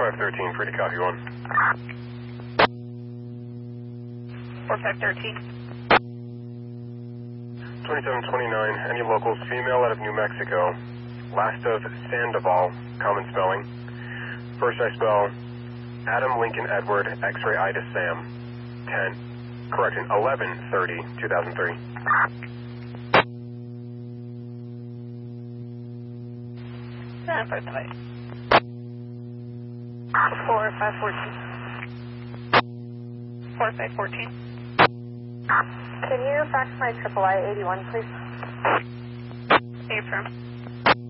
4513, free to copy 1. 4513. 2729, any locals, female out of New Mexico. Last of Sandoval, common spelling. First I spell Adam Lincoln Edward, X-ray Ida Sam. 10. Correction, 11/30/2003. First device. 4514. 4514. Can you fax my triple I-81, please? Affirm.